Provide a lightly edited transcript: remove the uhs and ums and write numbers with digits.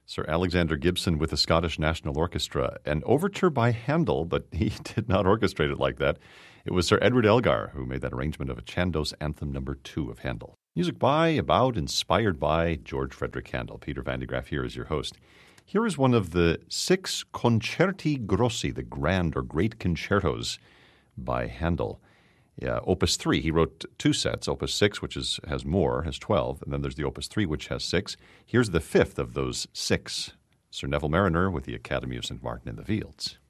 Sir Alexander Gibson with the Scottish National Orchestra, an overture by Handel, but he did not orchestrate it like that. It was Sir Edward Elgar who made that arrangement of a Chandos Anthem No. 2 of Handel. Music by, about, inspired by George Frederick Handel. Peter Van de Graaff here is your host. Here is one of the 6 concerti grossi, the grand or great concertos by Handel. Opus 3, he wrote 2 sets. Opus 6, which has 12, and then there's the Opus 3, which has 6. Here's the 5th of those 6. Sir Neville Marriner with the Academy of St. Martin in the Fields.